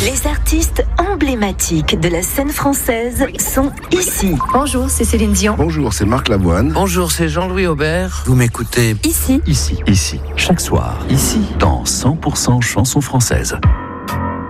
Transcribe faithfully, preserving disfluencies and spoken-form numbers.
Les artistes emblématiques de la scène française sont ici. Bonjour, c'est Céline Dion. Bonjour, c'est Marc Lavoine. Bonjour, c'est Jean-Louis Aubert. Vous m'écoutez Ici. Ici, ici, chaque soir, ici, dans cent pour cent chansons françaises.